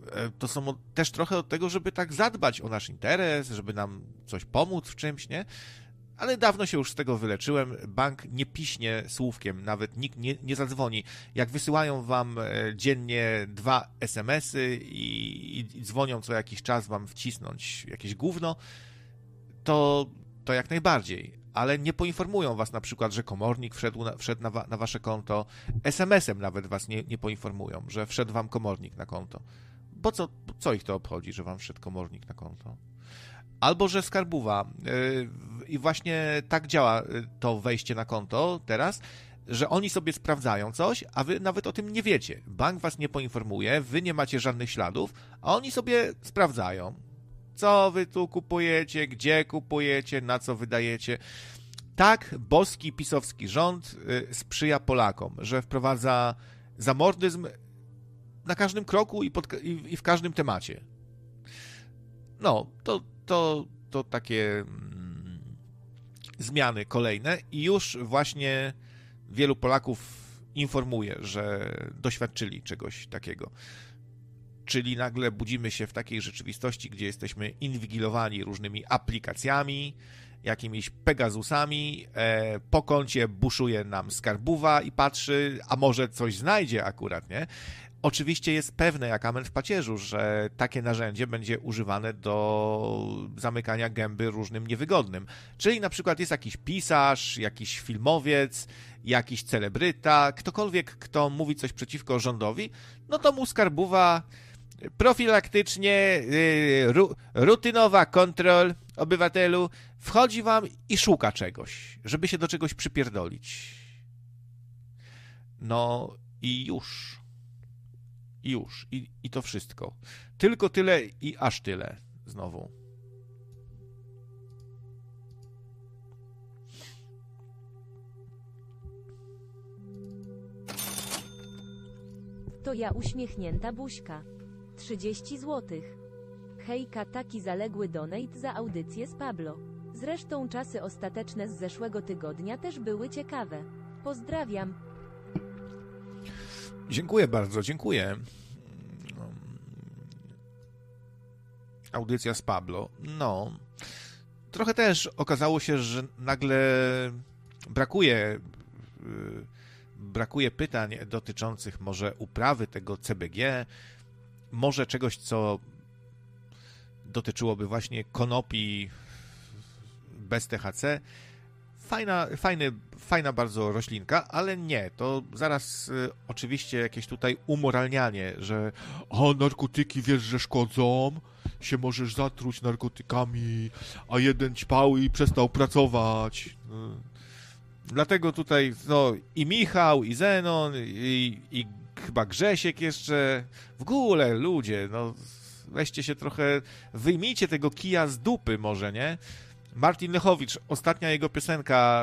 to są też trochę od tego, żeby tak zadbać o nasz interes, żeby nam coś pomóc w czymś, nie? Ale dawno się już z tego wyleczyłem. Bank nie piśnie słówkiem, nawet nikt nie zadzwoni. Jak wysyłają wam dziennie 2 SMS-y i dzwonią co jakiś czas wam wcisnąć jakieś gówno, to jak najbardziej. Ale nie poinformują was na przykład, że komornik wszedł na wasze konto. SMS-em nawet was nie poinformują, że wszedł wam komornik na konto. Bo co ich to obchodzi, że wam wszedł komornik na konto? Albo, że skarbowa. I właśnie tak działa to wejście na konto teraz, że oni sobie sprawdzają coś, a wy nawet o tym nie wiecie. Bank was nie poinformuje, wy nie macie żadnych śladów, a oni sobie sprawdzają. Co wy tu kupujecie, gdzie kupujecie, na co wydajecie. Tak boski pisowski rząd sprzyja Polakom, że wprowadza zamordyzm na każdym kroku i w każdym temacie. No, to takie zmiany kolejne i już właśnie wielu Polaków informuje, że doświadczyli czegoś takiego. Czyli nagle budzimy się w takiej rzeczywistości, gdzie jesteśmy inwigilowani różnymi aplikacjami, jakimiś Pegasusami, po koncie buszuje nam skarbowa i patrzy, a może coś znajdzie akurat, nie? Oczywiście jest pewne, jak amen w pacierzu, że takie narzędzie będzie używane do zamykania gęby różnym niewygodnym. Czyli na przykład jest jakiś pisarz, jakiś filmowiec, jakiś celebryta, ktokolwiek, kto mówi coś przeciwko rządowi, no to mu skarbowa profilaktycznie, rutynowa kontrol obywatelu, wchodzi wam i szuka czegoś, żeby się do czegoś przypierdolić. No i już. I to wszystko. Tylko tyle i aż tyle. Znowu. To ja uśmiechnięta buźka. 30 zł. Hejka, taki zaległy donate za audycję z Pablo. Zresztą czasy ostateczne z zeszłego tygodnia też były ciekawe. Pozdrawiam. Dziękuję bardzo, dziękuję. Audycja z Pablo. No, trochę też okazało się, że nagle brakuje pytań dotyczących może uprawy tego CBG, może czegoś, co dotyczyłoby właśnie konopi bez THC. Fajna bardzo roślinka, ale nie, to zaraz oczywiście jakieś tutaj umoralnianie, że narkotyki wiesz, że szkodzą, się możesz zatruć narkotykami, a jeden ćpał i przestał pracować. Dlatego tutaj i Michał, i Zenon, i chyba Grzesiek jeszcze, w ogóle ludzie, weźcie się trochę, wyjmijcie tego kija z dupy może, nie? Martin Lechowicz, ostatnia jego piosenka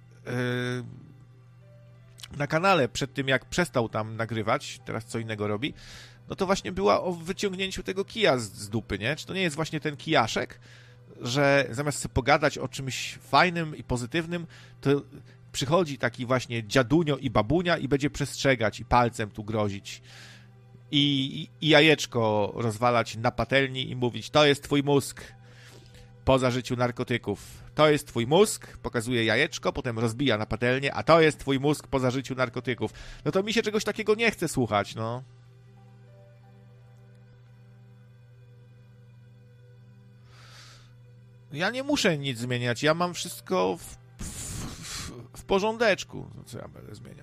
na kanale przed tym, jak przestał tam nagrywać, teraz co innego robi, no to właśnie była o wyciągnięciu tego kija z dupy, nie? Czy to nie jest właśnie ten kijaszek, że zamiast sobie pogadać o czymś fajnym i pozytywnym, to przychodzi taki właśnie dziadunio i babunia i będzie przestrzegać i palcem tu grozić i jajeczko rozwalać na patelni i mówić, to jest twój mózg po zażyciu narkotyków. To jest twój mózg, pokazuje jajeczko, potem rozbija na patelnię, a to jest twój mózg po zażyciu narkotyków. No to mi się czegoś takiego nie chce słuchać, no. Ja nie muszę nic zmieniać, ja mam wszystko w porządeczku. No co ja będę zmieniał?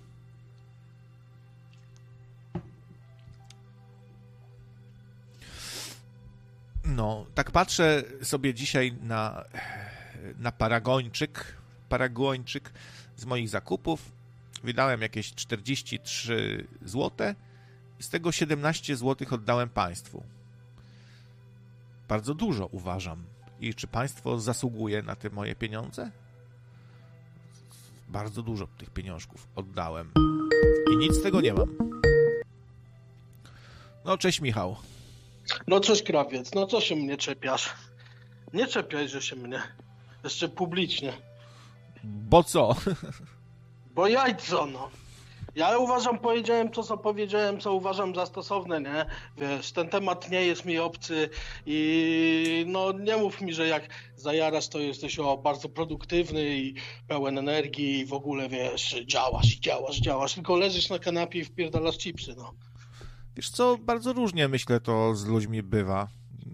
No, tak patrzę sobie dzisiaj na paragończyk z moich zakupów. Wydałem jakieś 43 zł i z tego 17 zł oddałem państwu. Bardzo dużo uważam. I czy państwo zasługuje na te moje pieniądze? Bardzo dużo tych pieniążków oddałem. I nic z tego nie mam. No, cześć Michał. No cześć krawiec, no co się mnie czepiasz? Nie czepiaj, że się mnie. Jeszcze publicznie. Bo co? Bo jajco, no. Ja uważam, powiedziałem to, co powiedziałem, co uważam za stosowne, nie? Wiesz, ten temat nie jest mi obcy i no nie mów mi, że jak zajarasz, to jesteś bardzo produktywny i pełen energii i w ogóle, wiesz, działasz, tylko leżysz na kanapie i wpierdalasz chipsy, no. Wiesz co, bardzo różnie myślę to z ludźmi bywa.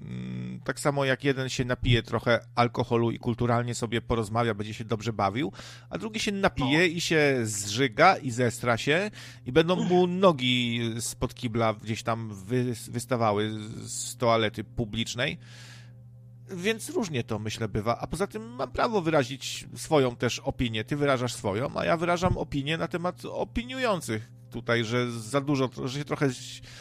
Tak samo jak jeden się napije trochę alkoholu i kulturalnie sobie porozmawia, będzie się dobrze bawił, a drugi się napije i się zżyga i zestra się i będą mu nogi spod kibla gdzieś tam wystawały z toalety publicznej. Więc różnie to, myślę, bywa. A poza tym mam prawo wyrazić swoją też opinię. Ty wyrażasz swoją, a ja wyrażam opinię na temat opiniujących tutaj, że za dużo, że się trochę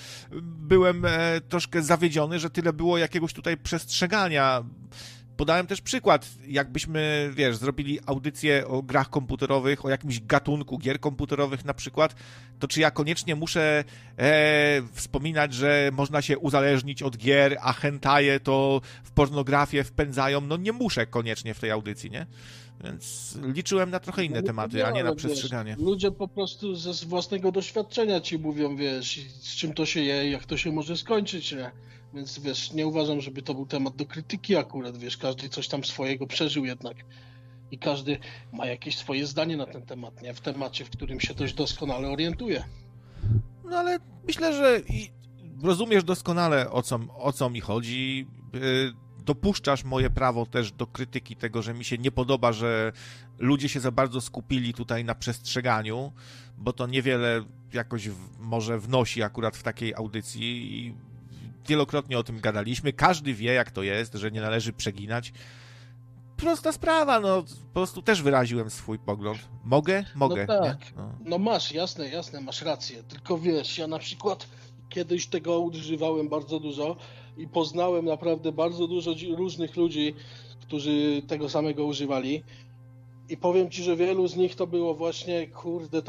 byłem troszkę zawiedziony, że tyle było jakiegoś tutaj przestrzegania. Podałem też przykład, jakbyśmy, wiesz, zrobili audycję o grach komputerowych, o jakimś gatunku gier komputerowych na przykład, to czy ja koniecznie muszę wspominać, że można się uzależnić od gier, a hentaje to w pornografię wpędzają? No nie muszę koniecznie w tej audycji, nie? Więc liczyłem na trochę inne tematy, a nie na przestrzeganie. Wiesz, ludzie po prostu ze własnego doświadczenia ci mówią, wiesz, z czym to się je, jak to się może skończyć, nie? Więc wiesz, nie uważam, żeby to był temat do krytyki akurat, wiesz, każdy coś tam swojego przeżył jednak i każdy ma jakieś swoje zdanie na ten temat, nie? W temacie, w którym się dość doskonale orientuje. No ale myślę, że rozumiesz doskonale, o co mi chodzi. Dopuszczasz moje prawo też do krytyki tego, że mi się nie podoba, że ludzie się za bardzo skupili tutaj na przestrzeganiu, bo to niewiele jakoś może wnosi akurat w takiej audycji i wielokrotnie o tym gadaliśmy. Każdy wie, jak to jest, że nie należy przeginać. Prosta sprawa, no po prostu też wyraziłem swój pogląd. Mogę? Mogę. No tak, No. no masz, jasne, masz rację, tylko wiesz, ja na przykład kiedyś tego używałem bardzo dużo i poznałem naprawdę bardzo dużo różnych ludzi, którzy tego samego używali i powiem ci, że wielu z nich to było właśnie, kurde,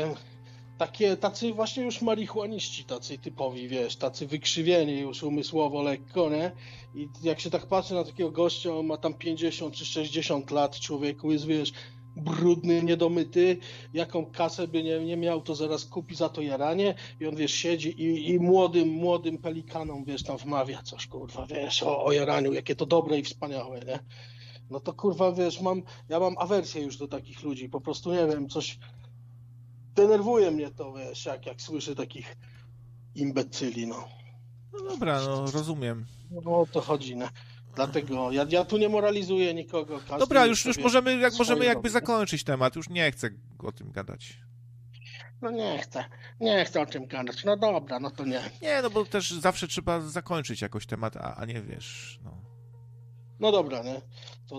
tacy właśnie już marihuaniści, tacy typowi, wiesz, tacy wykrzywieni już umysłowo lekko, nie? I jak się tak patrzy na takiego gościa, on ma tam 50 czy 60 lat, człowieku jest, wiesz, brudny, niedomyty, jaką kasę by nie miał, to zaraz kupi za to jaranie i on, wiesz, siedzi i młodym pelikanom, wiesz, tam wmawia coś, kurwa, wiesz, o jaraniu, jakie to dobre i wspaniałe, nie? No to, kurwa, wiesz, ja mam awersję już do takich ludzi, po prostu, nie wiem, coś denerwuje mnie to, wiesz, jak słyszę takich imbecyli, no. No dobra, no rozumiem. No o to chodzi, nie? Dlatego ja tu nie moralizuję nikogo. Dobra, już możemy jakby domy. zakończyć temat, już nie chcę o tym gadać. No nie chcę o tym gadać. No dobra, no to nie. Nie, no bo też zawsze trzeba zakończyć jakoś temat, a nie wiesz, no. No dobra, nie? To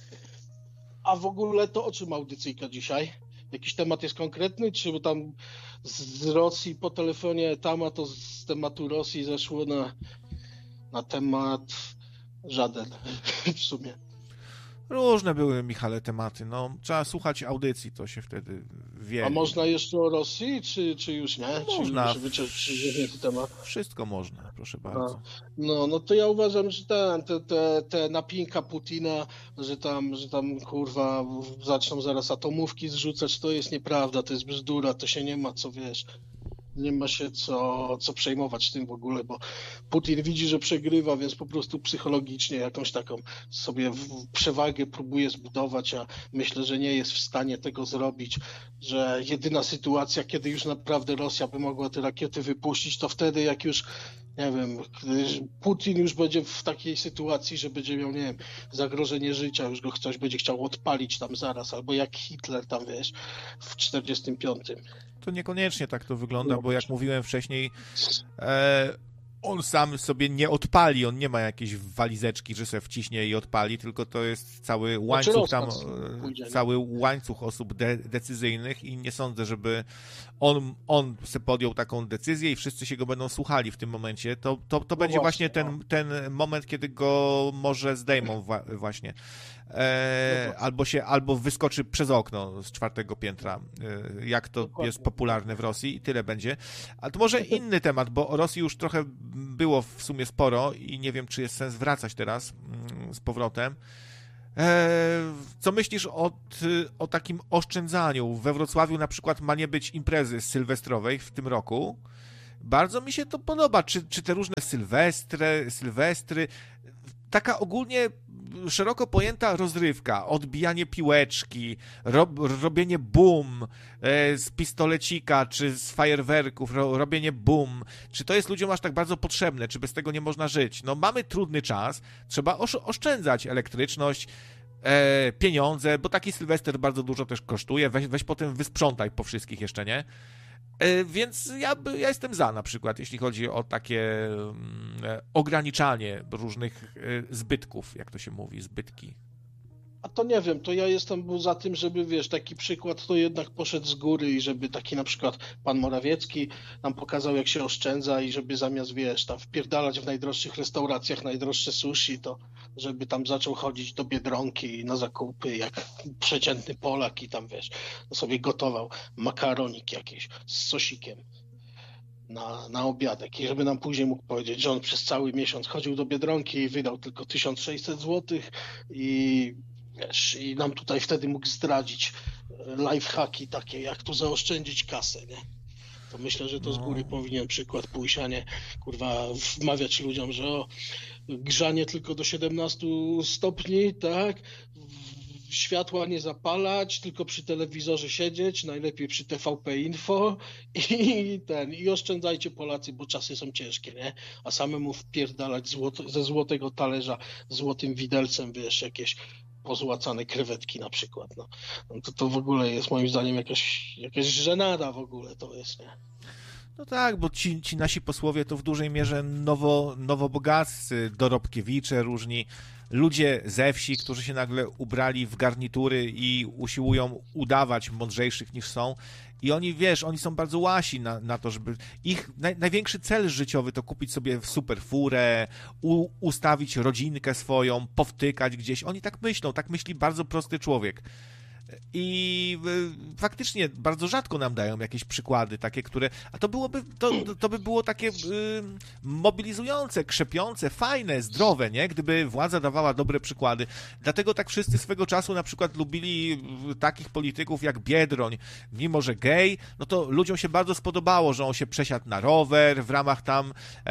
A w ogóle to o czym audycyjka dzisiaj? Jakiś temat jest konkretny, czy tam z Rosji po telefonie tam, a to z tematu Rosji zeszło na temat żaden w sumie. Różne były, Michale, tematy, no. Trzeba słuchać audycji, to się wtedy wie. A można jeszcze o Rosji, czy już nie? Można. Czy już temat? Wszystko można, proszę bardzo. No to ja uważam, że te napinka Putina, że tam kurwa zaczną zaraz atomówki zrzucać, to jest nieprawda, to jest bzdura, to się nie ma co, wiesz, nie ma się co przejmować tym w ogóle, bo Putin widzi, że przegrywa, więc po prostu psychologicznie jakąś taką sobie przewagę próbuje zbudować, a myślę, że nie jest w stanie tego zrobić, że jedyna sytuacja, kiedy już naprawdę Rosja by mogła te rakiety wypuścić, to wtedy jak już, nie wiem, Putin już będzie w takiej sytuacji, że będzie miał, nie wiem, zagrożenie życia, już go ktoś będzie chciał odpalić tam zaraz, albo jak Hitler tam, wiesz, w 45. To niekoniecznie tak to wygląda, bo jak mówiłem wcześniej, on sam sobie nie odpali, on nie ma jakiejś walizeczki, że sobie wciśnie i odpali, tylko to jest cały łańcuch tam, cały łańcuch osób decyzyjnych i nie sądzę, żeby on se podjął taką decyzję i wszyscy się go będą słuchali w tym momencie. To będzie właśnie ten moment, kiedy go może zdejmą właśnie. Albo wyskoczy przez okno z 4. piętra, jak to jest popularne w Rosji i tyle będzie. A to może inny temat, bo o Rosji już trochę było w sumie sporo i nie wiem, czy jest sens wracać teraz z powrotem. Co myślisz o takim oszczędzaniu? We Wrocławiu na przykład ma nie być imprezy sylwestrowej w tym roku. Bardzo mi się to podoba. Czy te różne sylwestry, taka ogólnie szeroko pojęta rozrywka, odbijanie piłeczki, robienie boom z pistolecika, czy z fajerwerków, robienie boom. Czy to jest ludziom aż tak bardzo potrzebne? Czy bez tego nie można żyć? No mamy trudny czas, trzeba oszczędzać elektryczność, pieniądze, bo taki sylwester bardzo dużo też kosztuje. Weź potem wysprzątaj po wszystkich jeszcze, nie? Więc ja jestem za na przykład, jeśli chodzi o takie ograniczanie różnych zbytków, jak to się mówi, zbytki. A to nie wiem, to ja jestem za tym, żeby, wiesz, taki przykład to jednak poszedł z góry i żeby taki na przykład pan Morawiecki nam pokazał, jak się oszczędza i żeby zamiast, wiesz, tam wpierdalać w najdroższych restauracjach najdroższe sushi, to żeby tam zaczął chodzić do Biedronki na zakupy jak przeciętny Polak i tam, wiesz, sobie gotował makaronik jakiś z sosikiem na obiadek i żeby nam później mógł powiedzieć, że on przez cały miesiąc chodził do Biedronki i wydał tylko 1600 zł i wiesz, i nam tutaj wtedy mógł zdradzić lifehacki takie, jak tu zaoszczędzić kasę, nie? To myślę, że to z góry powinien przykład pójść, a nie, kurwa, wmawiać ludziom, że grzanie tylko do 17 stopni, tak? Światła nie zapalać, tylko przy telewizorze siedzieć, najlepiej przy TVP Info i oszczędzajcie Polacy, bo czasy są ciężkie, nie? A samemu wpierdalać ze złotego talerza złotym widelcem, wiesz, jakieś pozłacane krewetki na przykład, no to w ogóle jest moim zdaniem jakaś żenada w ogóle to jest, nie? No tak, bo ci nasi posłowie to w dużej mierze nowobogaccy, dorobkiewicze różni, ludzie ze wsi, którzy się nagle ubrali w garnitury i usiłują udawać mądrzejszych niż są. I oni, wiesz, oni są bardzo łasi na to, żeby ich największy cel życiowy to kupić sobie super furę, ustawić rodzinkę swoją, powtykać gdzieś. Oni tak myślą, tak myśli bardzo prosty człowiek. I faktycznie bardzo rzadko nam dają jakieś przykłady takie, które... A to by było takie mobilizujące, krzepiące, fajne, zdrowe, nie? Gdyby władza dawała dobre przykłady. Dlatego tak wszyscy swego czasu na przykład lubili takich polityków jak Biedroń. Mimo że gej, no to ludziom się bardzo spodobało, że on się przesiadł na rower w ramach tam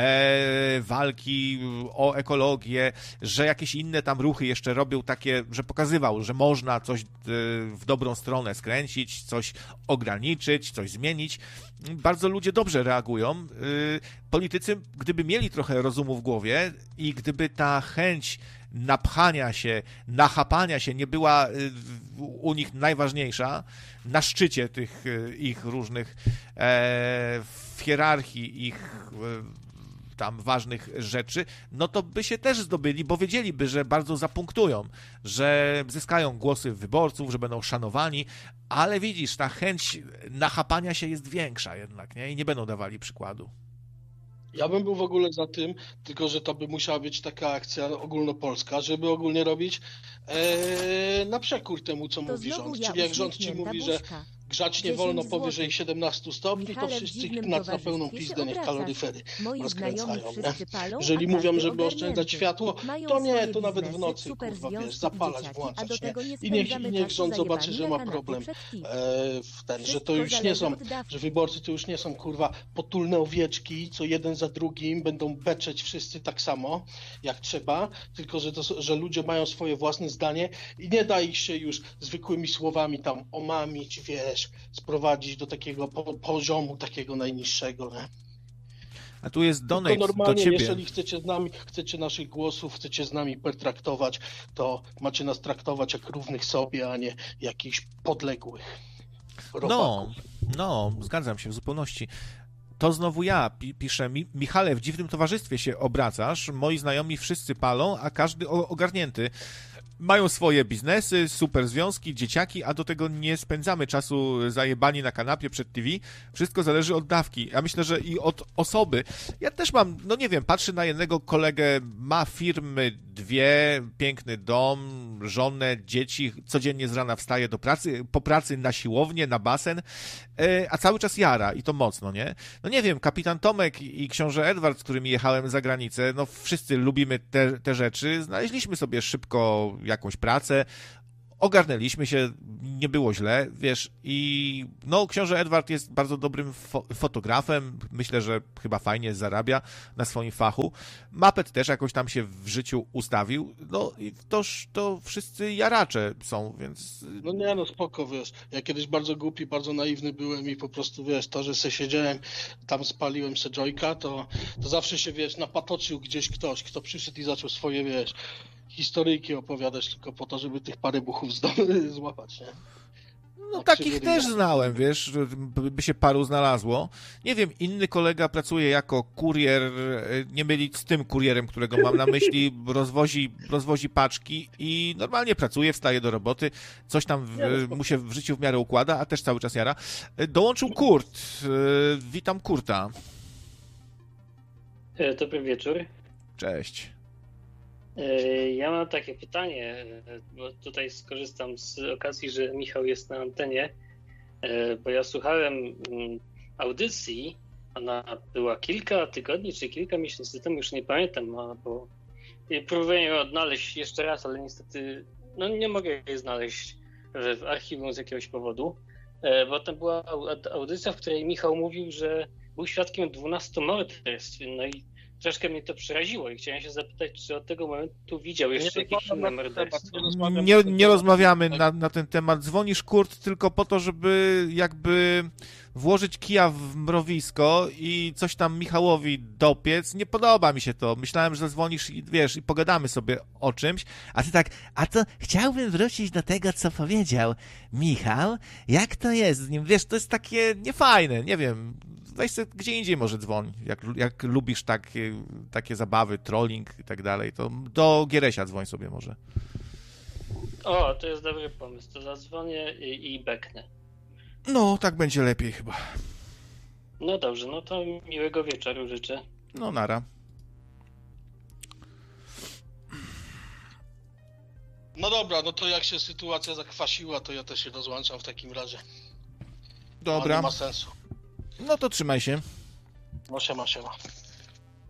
walki o ekologię, że jakieś inne tam ruchy jeszcze robił takie, że pokazywał, że można coś w dobrą stronę skręcić, coś ograniczyć, coś zmienić. Bardzo ludzie dobrze reagują. Politycy, gdyby mieli trochę rozumu w głowie i gdyby ta chęć napchania się, nachapania się nie była u nich najważniejsza, na szczycie tych ich różnych w hierarchii ich tam ważnych rzeczy, no to by się też zdobyli, bo wiedzieliby, że bardzo zapunktują, że zyskają głosy wyborców, że będą szanowani, ale widzisz, ta chęć nachapania się jest większa jednak, nie? I nie będą dawali przykładu. Ja bym był w ogóle za tym, tylko że to by musiała być taka akcja ogólnopolska, żeby ogólnie robić na przekór temu, co mówi rząd. Czyli jak rząd ci mówi, że grzać nie wolno powyżej 17 stopni, to wszyscy gnać na pełną pizdę, niech kaloryfery rozkręcają. Jeżeli mówią, żeby oszczędzać światło, to nie, to nawet w nocy, kurwa, wiesz, zapalać, włączać, nie? I niech rząd zobaczy, że ma problem że to już nie są, że wyborcy to już nie są, kurwa, potulne owieczki, co jeden za drugim będą beczeć wszyscy tak samo, jak trzeba, tylko że ludzie mają swoje własne zdanie i nie da ich się już zwykłymi słowami tam omamić, wiesz, sprowadzić do takiego poziomu takiego najniższego, nie? A tu jest donate do ciebie. Jeżeli chcecie naszych głosów, chcecie z nami pertraktować, to macie nas traktować jak równych sobie, a nie jakichś podległych robaków. No, zgadzam się w zupełności. To znowu ja, piszę, Michale, w dziwnym towarzystwie się obracasz, moi znajomi wszyscy palą, a każdy ogarnięty. Mają swoje biznesy, super związki, dzieciaki, a do tego nie spędzamy czasu zajebani na kanapie przed TV. Wszystko zależy od dawki. Ja myślę, że i od osoby. Ja też mam, no nie wiem, patrzę na jednego kolegę, ma firmy 2, piękny dom, żonę, dzieci, codziennie z rana wstaje do pracy, po pracy na siłownię, na basen, a cały czas jara i to mocno, nie? No nie wiem, kapitan Tomek i książę Edward, z którymi jechałem za granicę, no wszyscy lubimy te rzeczy, znaleźliśmy sobie szybko jakąś pracę. Ogarnęliśmy się, nie było źle, wiesz, i no książę Edward jest bardzo dobrym fotografem, myślę, że chyba fajnie zarabia na swoim fachu. Muppet też jakoś tam się w życiu ustawił, no i to wszyscy jaracze są, więc... No nie, no spoko, wiesz, ja kiedyś bardzo głupi, bardzo naiwny byłem i po prostu, wiesz, to, że se siedziałem, tam spaliłem se joyka, to zawsze się, wiesz, napatoczył gdzieś ktoś, kto przyszedł i zaczął swoje, wiesz, historyjki opowiadać tylko po to, żeby tych parę buchów złapać, nie? No takich też znałem, wiesz, by się paru znalazło. Nie wiem, inny kolega pracuje jako kurier, nie mylić z tym kurierem, którego mam na myśli, rozwozi paczki i normalnie pracuje, wstaje do roboty, coś tam mu się w życiu w miarę układa, a też cały czas jara. Dołączył Kurt. Witam Kurta. Dobry wieczór. Cześć. Ja mam takie pytanie, bo tutaj skorzystam z okazji, że Michał jest na antenie, bo ja słuchałem audycji, ona była kilka tygodni czy kilka miesięcy temu, już nie pamiętam, bo próbuję ją odnaleźć jeszcze raz, ale niestety no nie mogę jej znaleźć w archiwum z jakiegoś powodu, bo tam była audycja, w której Michał mówił, że był świadkiem 12 morderstw, no i troszkę mnie to przeraziło i chciałem się zapytać, czy od tego momentu widział jeszcze jakieś inne morderstwa. Nie rozmawiamy na ten temat. Dzwonisz, Kurt, tylko po to, żeby jakby włożyć kija w mrowisko i coś tam Michałowi dopiec. Nie podoba mi się to. Myślałem, że zadzwonisz i wiesz, i pogadamy sobie o czymś, a ty tak, a to chciałbym wrócić do tego, co powiedział Michał. Jak to jest z nim? Wiesz, to jest takie niefajne, nie wiem. Weź sobie gdzie indziej może dzwoń, jak lubisz takie zabawy, trolling i tak dalej, to do Gieresia dzwoń sobie może. O, to jest dobry pomysł, to zadzwonię i beknę. No, tak będzie lepiej chyba. No dobrze, no to miłego wieczoru życzę. No, nara. No dobra, no to jak się sytuacja zakwasiła, to ja też się rozłączam w takim razie. Dobra. Nie ma sensu. No to trzymaj się. No siema.